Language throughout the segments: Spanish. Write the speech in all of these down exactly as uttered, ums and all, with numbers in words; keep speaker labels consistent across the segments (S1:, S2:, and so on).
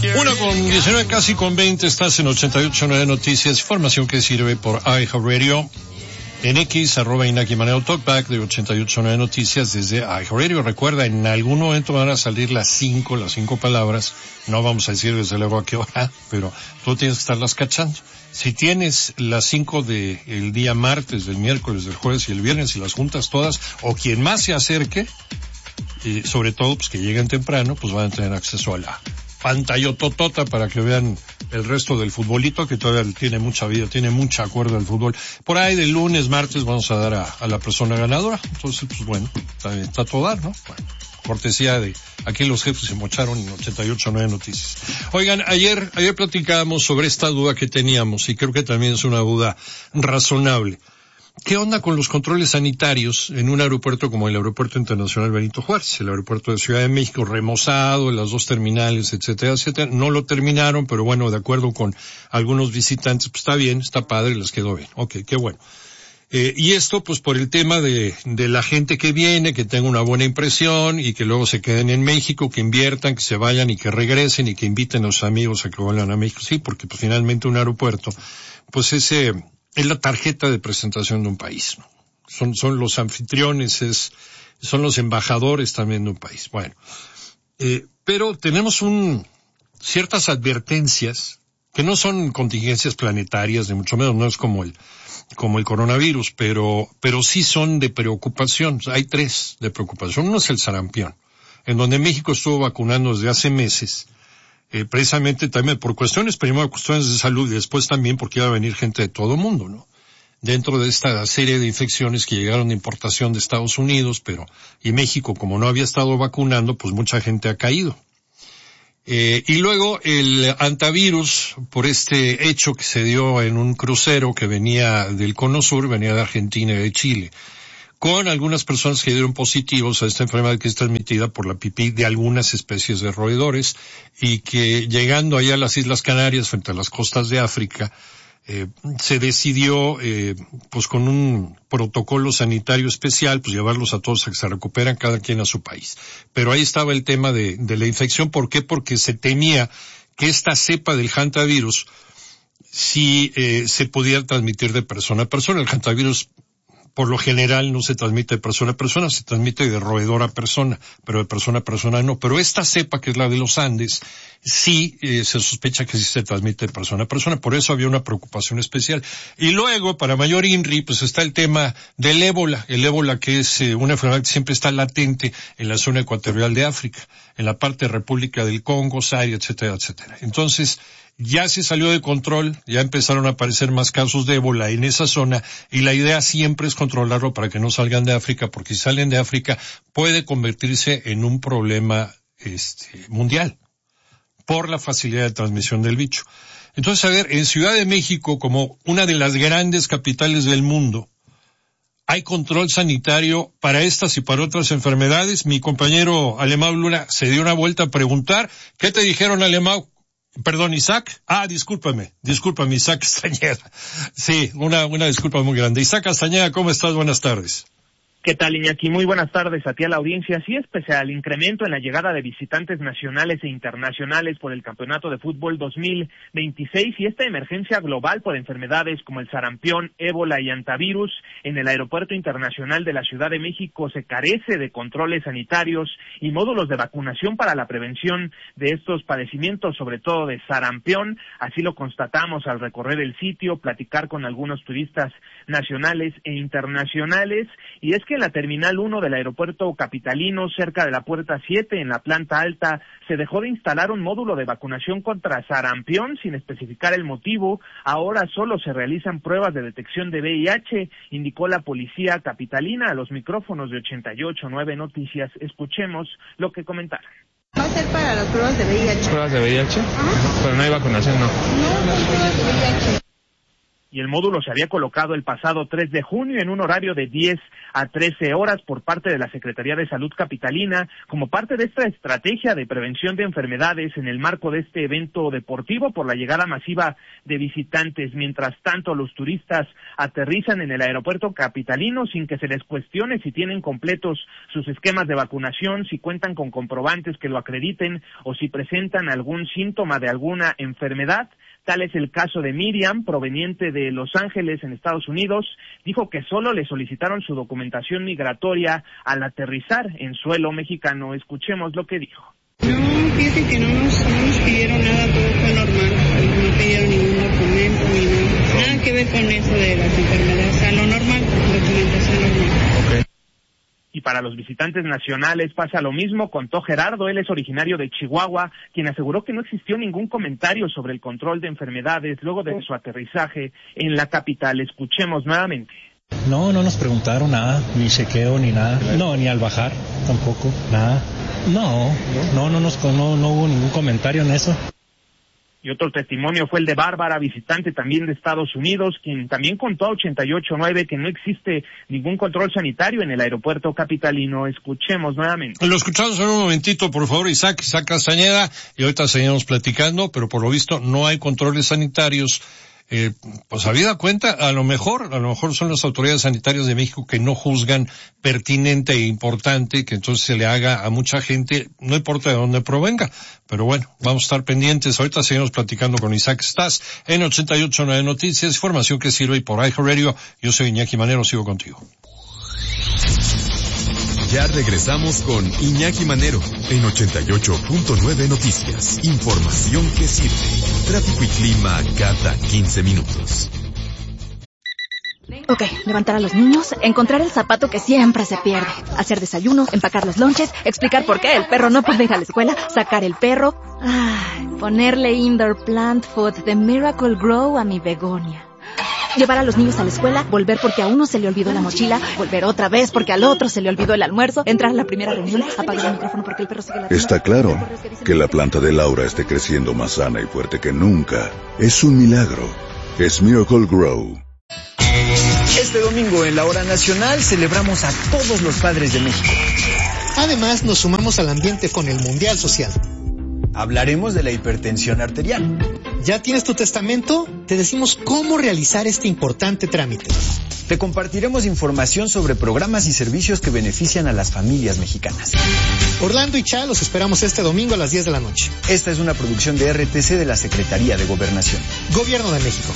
S1: Una con diecinueve, casi con veinte, estás en ochenta y ocho punto nueve Noticias, información que sirve por iHeartRadio. En X, arroba Inaki Manero, Talkback de ochenta y ocho punto nueve Noticias desde iHeartRadio. Recuerda, en algún momento van a salir las cinco, las cinco palabras. No vamos a decir desde luego a qué hora, pero tú tienes que estarlas cachando. Si tienes las cinco de el día martes, del miércoles, del jueves y el viernes y las juntas todas, o quien más se acerque, y sobre todo pues que lleguen temprano, pues van a tener acceso a la pantallototota para que vean el resto del futbolito, que todavía tiene mucha vida, tiene mucha cuerda el fútbol. Por ahí de lunes, martes vamos a dar a, a la persona ganadora. Entonces, pues bueno, está, está todo dar, ¿no? Bueno, cortesía de aquí los jefes se mocharon en ochenta y ocho punto nueve Noticias. Oigan, ayer, ayer platicábamos sobre esta duda que teníamos y creo que también es una duda razonable. ¿Qué onda con los controles sanitarios en un aeropuerto como el Aeropuerto Internacional Benito Juárez? El aeropuerto de Ciudad de México, remozado, las dos terminales, etcétera, etcétera. No lo terminaron, pero bueno, de acuerdo con algunos visitantes, pues está bien, está padre, les quedó bien. Ok, qué bueno. Eh, y esto, pues por el tema de, de la gente que viene, que tenga una buena impresión y que luego se queden en México, que inviertan, que se vayan y que regresen y que inviten a sus amigos a que vuelvan a México. Sí, porque pues finalmente un aeropuerto, pues ese... es la tarjeta de presentación de un país, ¿no? Son, son los anfitriones, es, son los embajadores también de un país. Bueno, eh, pero tenemos un, ciertas advertencias que no son contingencias planetarias, ni mucho menos, no es como el, como el coronavirus, pero, pero sí son de preocupación. Hay tres de preocupación. Uno es el sarampión, en donde México estuvo vacunando desde hace meses. Eh, precisamente también por cuestiones, primero cuestiones de salud y después también porque iba a venir gente de todo el mundo, ¿no? Dentro de esta serie de infecciones que llegaron de importación de Estados Unidos, pero, y México como no había estado vacunando, pues mucha gente ha caído. Eh, y luego el antivirus, por este hecho que se dio en un crucero que venía del Cono Sur, venía de Argentina y de Chile, con algunas personas que dieron positivos a esta enfermedad que es transmitida por la pipí de algunas especies de roedores y que llegando allá a las Islas Canarias frente a las costas de África, eh, se decidió, eh, pues con un protocolo sanitario especial, pues llevarlos a todos a que se recuperan cada quien a su país. Pero ahí estaba el tema de, de la infección. ¿Por qué? Porque se temía que esta cepa del hantavirus sí eh, se pudiera transmitir de persona a persona. El hantavirus por lo general no se transmite de persona a persona, se transmite de roedor a persona, pero de persona a persona no. Pero esta cepa, que es la de los Andes, sí eh, se sospecha que sí se transmite de persona a persona, por eso había una preocupación especial. Y luego, para mayor inri, pues está el tema del ébola, el ébola que es eh, una enfermedad que siempre está latente en la zona ecuatorial de África, en la parte de República del Congo, Zaire, etcétera, etcétera. Entonces, ya se salió de control, ya empezaron a aparecer más casos de ébola en esa zona y la idea siempre es controlarlo para que no salgan de África, porque si salen de África puede convertirse en un problema este, mundial por la facilidad de transmisión del bicho. Entonces, a ver, en Ciudad de México, como una de las grandes capitales del mundo, ¿hay control sanitario para estas y para otras enfermedades? Mi compañero Alemão Luna se dio una vuelta a preguntar. ¿Qué te dijeron, Alemão? Perdón, Isaac. Ah, discúlpame, discúlpame, Isaac Castañeda. Sí, una, una disculpa muy grande. Isaac Castañeda, ¿cómo estás? Buenas tardes.
S2: ¿Qué tal, Iñaki? Muy buenas tardes a ti, a la audiencia. Sí, es pese al incremento en la llegada de visitantes nacionales e internacionales por el Campeonato de Fútbol dos mil veintiséis y esta emergencia global por enfermedades como el sarampión, ébola y hantavirus, en el Aeropuerto Internacional de la Ciudad de México se carece de controles sanitarios y módulos de vacunación para la prevención de estos padecimientos, sobre todo de sarampión. Así lo constatamos al recorrer el sitio, platicar con algunos turistas nacionales e internacionales, y es que en la Terminal uno del aeropuerto capitalino, cerca de la Puerta siete, en la planta alta, se dejó de instalar un módulo de vacunación contra sarampión sin especificar el motivo. Ahora solo se realizan pruebas de detección de V I H, indicó la policía capitalina a los micrófonos de ochenta y ocho punto nueve Noticias. Escuchemos lo que comentaron.
S3: Va a ser para las pruebas de V I H.
S4: ¿Pruebas de V I H? Ajá. Pero no hay vacunación, ¿no?
S3: No, son pruebas de V I H.
S2: y el módulo se había colocado el pasado tres de junio en un horario de diez a trece horas por parte de la Secretaría de Salud capitalina como parte de esta estrategia de prevención de enfermedades en el marco de este evento deportivo por la llegada masiva de visitantes. Mientras tanto, los turistas aterrizan en el aeropuerto capitalino sin que se les cuestione si tienen completos sus esquemas de vacunación, si cuentan con comprobantes que lo acrediten o si presentan algún síntoma de alguna enfermedad. Tal es el caso de Miriam, proveniente de Los Ángeles, en Estados Unidos. Dijo que solo le solicitaron su documentación migratoria al aterrizar en suelo mexicano. Escuchemos lo que dijo.
S3: No, fíjate que no nos, no nos pidieron nada, todo fue normal. No pidieron ningún documento ni nada. Nada que ver con eso de las enfermedades. O sea, lo normal, documentación normal.
S2: Okay. Y para los visitantes nacionales pasa lo mismo, contó Gerardo, él es originario de Chihuahua, quien aseguró que no existió ningún comentario sobre el control de enfermedades luego de su aterrizaje en la capital. Escuchemos nuevamente.
S4: No, no nos preguntaron nada, ni chequeo, ni nada. No, ni al bajar, tampoco, nada. No, no, no, nos, no, no hubo ningún comentario en eso.
S2: Y otro testimonio fue el de Bárbara, visitante también de Estados Unidos, quien también contó a ochenta y ocho nueve que no existe ningún control sanitario en el aeropuerto capitalino. Escuchemos nuevamente.
S1: Lo escuchamos en un momentito, por favor, Isaac, Isaac Castañeda, y ahorita seguimos platicando, pero por lo visto no hay controles sanitarios. Eh, pues habida cuenta, a lo mejor, a lo mejor son las autoridades sanitarias de México que no juzgan pertinente e importante que entonces se le haga a mucha gente, no importa de dónde provenga, pero bueno, vamos a estar pendientes. Ahorita seguimos platicando con Isaac. Estás en ochenta y ocho nueve Noticias, información que sirve y por iHeartRadio. Yo soy Iñaki Manero, sigo contigo.
S5: Ya regresamos con Iñaki Manero en ochenta y ocho punto nueve Noticias. Información que sirve. Tráfico y clima cada quince minutos.
S6: Ok, levantar a los niños, encontrar el zapato que siempre se pierde, hacer desayuno, empacar los lonches, explicar por qué el perro no puede ir a la escuela, sacar el perro, ay, ponerle indoor plant food de Miracle Grow a mi begonia. Llevar a los niños a la escuela, volver porque a uno se le olvidó la mochila, volver otra vez porque al otro se le olvidó el almuerzo, entrar a la primera reunión, apagar el micrófono porque el perro sigue ladrando.
S7: Está claro que la planta de Laura esté creciendo más sana y fuerte que nunca. Es un milagro. Es Miracle Grow.
S8: Este domingo en la Hora Nacional celebramos a todos los padres de México.
S9: Además, nos sumamos al ambiente con el Mundial Social.
S8: Hablaremos de la hipertensión arterial.
S9: ¿Ya tienes tu testamento? Te decimos cómo realizar este importante trámite.
S8: Te compartiremos información sobre programas y servicios que benefician a las familias mexicanas.
S9: Orlando y Cha los esperamos este domingo a las diez de la noche.
S8: Esta es una producción de R T C de la Secretaría de Gobernación.
S9: Gobierno de México.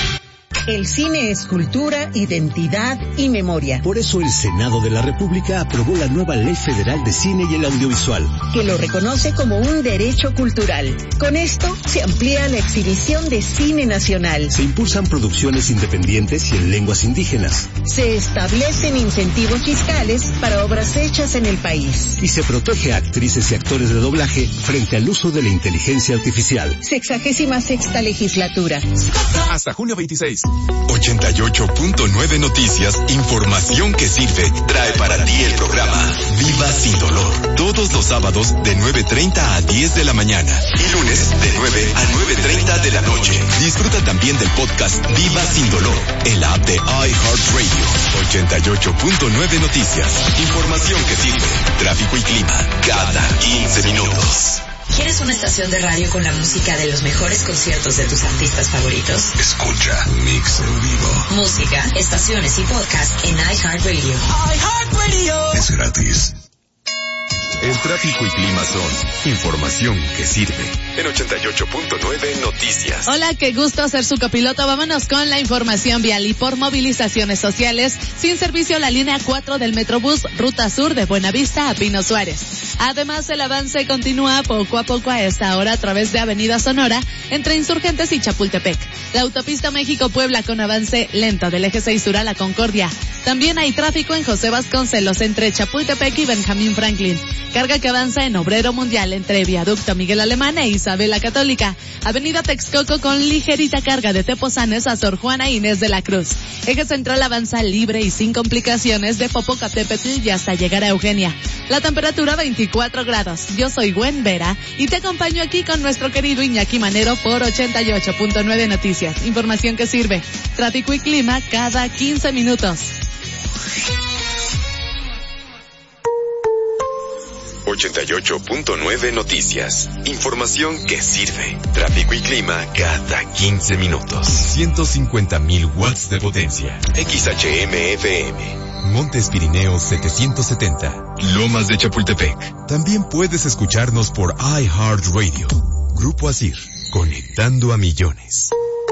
S10: El cine es cultura, identidad y memoria.
S11: Por eso el Senado de la República aprobó la nueva Ley Federal de Cine y el Audiovisual,
S10: que lo reconoce como un derecho cultural. Con esto se amplía la exhibición de cine nacional.
S11: Se impulsan producciones independientes y en lenguas indígenas.
S10: Se establecen incentivos fiscales para obras hechas en el país.
S11: Y se protege a actrices y actores de doblaje frente al uso de la inteligencia artificial.
S10: Sexagésima sexta legislatura.
S5: Hasta junio veintiséis. ochenta y ocho punto nueve Noticias, información que sirve, trae para ti el programa Viva Sin Dolor. Todos los sábados de nueve treinta a diez de la mañana y lunes de nueve a nueve treinta de la noche. Disfruta también del podcast Viva Sin Dolor en la app de iHeartRadio. ochenta y ocho punto nueve Noticias, información que sirve, tráfico y clima cada quince minutos.
S12: ¿Quieres una estación de radio con la música de los mejores conciertos de tus artistas favoritos?
S5: Escucha Mix en Vivo.
S12: Música, estaciones y podcast en iHeartRadio.
S5: iHeartRadio. Es gratis. El tráfico y clima son información que sirve. En ochenta y ocho punto nueve Noticias.
S13: Hola, qué gusto ser su copiloto. Vámonos con la información vial y por movilizaciones sociales. Sin servicio la línea cuatro del Metrobús, ruta sur de Buenavista a Pino Suárez. Además, el avance continúa poco a poco a esta hora a través de Avenida Sonora, entre Insurgentes y Chapultepec. La autopista México-Puebla con avance lento del eje seis sur a La Concordia. También hay tráfico en José Vasconcelos entre Chapultepec y Benjamín Franklin. Carga que avanza en Obrero Mundial entre Viaducto Miguel Alemán e Isabel la Católica. Avenida Texcoco con ligerita carga de Tepozanes a Sor Juana Inés de la Cruz. Eje central avanza libre y sin complicaciones de Popocatépetl y hasta llegar a Eugenia. La temperatura veinticuatro grados. Yo soy Gwen Vera y te acompaño aquí con nuestro querido Iñaki Manero por ochenta y ocho punto nueve Noticias. Información que sirve. Tráfico y clima cada quince minutos.
S5: ochenta y ocho punto nueve Noticias. Información que sirve. Tráfico y clima cada quince minutos. ciento cincuenta mil watts de potencia. X H M F M. Montes Pirineos setecientos setenta. Lomas de Chapultepec. También puedes escucharnos por iHeartRadio. Grupo Asir. Conectando a millones.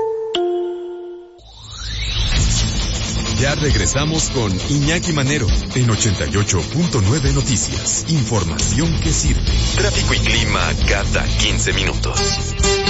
S5: Ya regresamos con Iñaki Manero en ochenta y ocho punto nueve Noticias. Información que sirve. Tráfico y clima cada quince minutos.